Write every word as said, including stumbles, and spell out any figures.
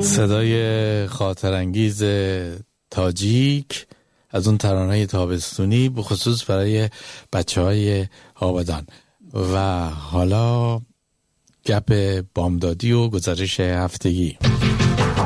صدای خاطرانگیز تاجیک از اون ترانه تابستونی به خصوص برای بچه های آبادان. و حالا گپ بامدادی و گزارش هفتگی.